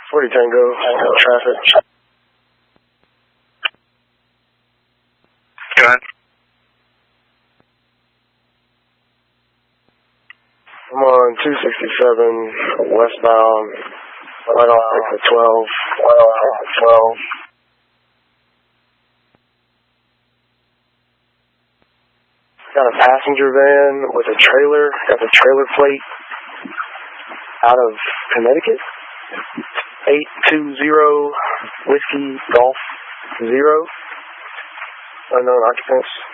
40 Tango, traffic. Go ahead. I'm on 267 westbound, right off exit 12. Got a passenger van with a trailer, got the trailer plate out of Connecticut. 820 Whiskey Golf 0. Unknown occupants.